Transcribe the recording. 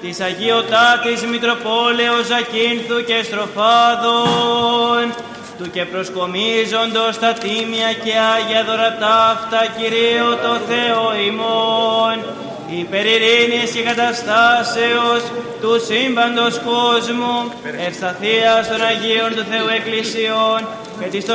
της Αγιωτάτης Μητροπόλεως Ακίνθου και Στροφάδων, του και προσκομίζοντος τα τίμια και Άγια δωρατάφτα Κυρίω το Θεό ημών, υπερ ειρήνης και καταστάσεως του σύμπαντος κόσμου, ευσταθίας των Αγίων του Θεού Εκκλησιών και της